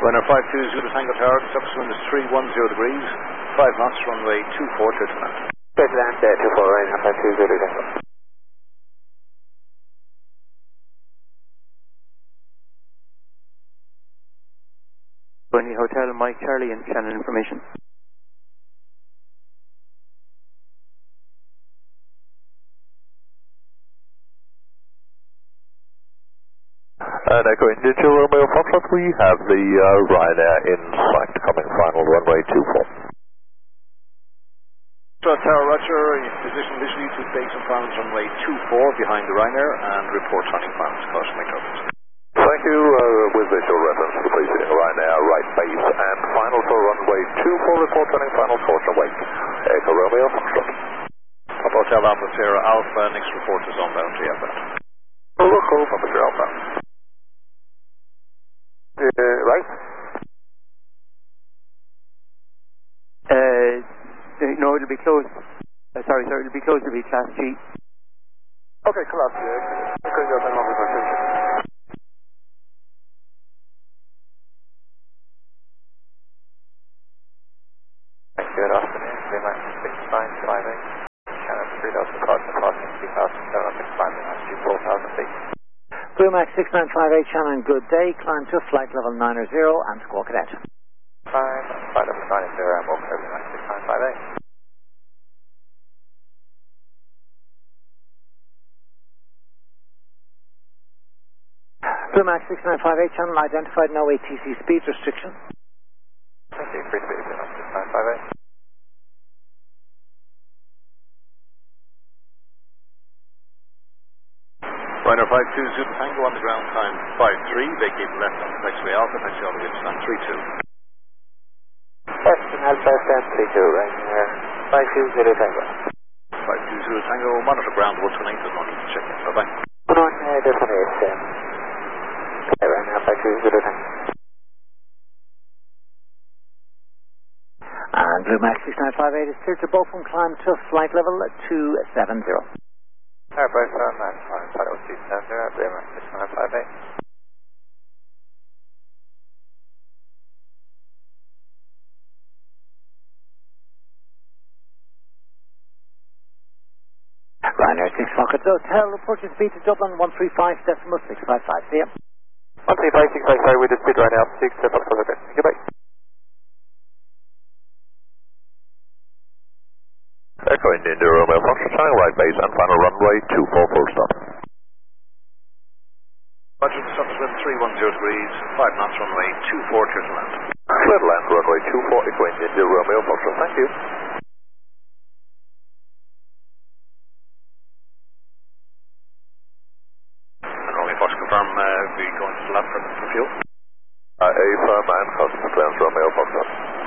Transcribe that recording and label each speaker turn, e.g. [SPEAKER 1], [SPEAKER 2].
[SPEAKER 1] Winner 52 Zulu Tango Tower, subsequent is 310 degrees, 5 knots, runway 24, clear to land.
[SPEAKER 2] Clear to land, 24, Winner 52 Zulu Tango.
[SPEAKER 3] Bunny Hotel, Mike Charlie and Shannon information.
[SPEAKER 4] And Echo India to Romeo Foxtrot, we have the Ryanair in sight, coming final runway 24.
[SPEAKER 1] Tower Roger, position visually to base and finals runway 24 behind the Ryanair and report turning finals, caution microphones.
[SPEAKER 4] Thank you, with visual reference to placing Ryanair right base and final for runway 24, report turning final, caution wait. Echo Romeo Foxtrot.
[SPEAKER 1] Papa Hotel Alpha Sierra Alpha, next report is on boundary outbound.
[SPEAKER 4] Local, Papa Sierra Alpha. Right?
[SPEAKER 3] No, it'll be closed. Sorry, sir, it'll be closed to be Class G.
[SPEAKER 4] Okay, Class G.
[SPEAKER 2] Good afternoon, Lima 6958, Shannon 3000, crossing 2765, 4000 feet.
[SPEAKER 5] Bluemax 6958, Shannon, good day, climb to flight level 90 and squawk it out.
[SPEAKER 2] Climb, flight level 90 and walk over Bluemax 6958.
[SPEAKER 5] Bluemax 6958, Shannon, identified no ATC speed restriction.
[SPEAKER 2] Thank you, free to be Bluemax 6958.
[SPEAKER 1] Ryanair 52 Zulu Tango on the ground time 53, vacate left on taxiway Alpha, taxi all the way to stand 32.
[SPEAKER 2] West and Alpha, stand 32, Ryanair 52 Zulu Tango.
[SPEAKER 1] 52 Zulu Tango, monitor ground 128, good morning, check in, bye bye.
[SPEAKER 2] Good morning, definitely, Ryanair 52 Zulu Tango.
[SPEAKER 5] And Bluemax 6958 is cleared to Beaufort, climb to flight level 270.
[SPEAKER 2] Airbus man, flight level 270, Bluemax 6958.
[SPEAKER 5] Ryanair 6 Rockets Hotel, report your speed to Dublin 135.655, see ya.
[SPEAKER 2] 135.655, sorry, we just speed right now, 6 to Foxtrot, okay, goodbye.
[SPEAKER 4] Echo India Romeo Foxtrot, turning right base and final runway 24, full stop.
[SPEAKER 1] Roger, subsequent 310 degrees, 5 knots, runway 24, clear to land.
[SPEAKER 4] Clear to land, runway 24, Echo India Romeo Foxtrot, thank you.
[SPEAKER 1] And only Fox confirm, we going to the left for fuel?
[SPEAKER 4] A firm and customer clearance Romeo Foxtrot.